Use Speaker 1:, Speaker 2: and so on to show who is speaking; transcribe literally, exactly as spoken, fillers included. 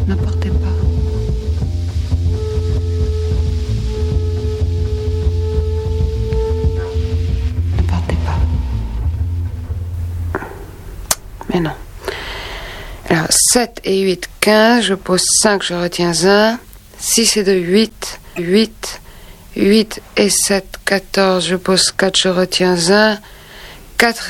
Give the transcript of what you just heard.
Speaker 1: Ne partez pas. Ne partez pas. Mais non. Alors, sept et huit, quinze. Je pose cinq, je retiens un. six et deux, huit. huit. huit et sept, quatorze. Je pose quatre, je retiens un. quatre